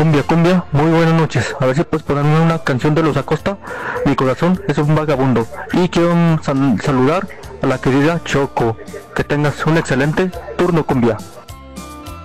Cumbia, cumbia, muy buenas noches. A ver si puedes ponerme una canción de Los Acosta. Mi corazón es un vagabundo. Y quiero saludar a la querida Choco. Que tengas un excelente turno, cumbia.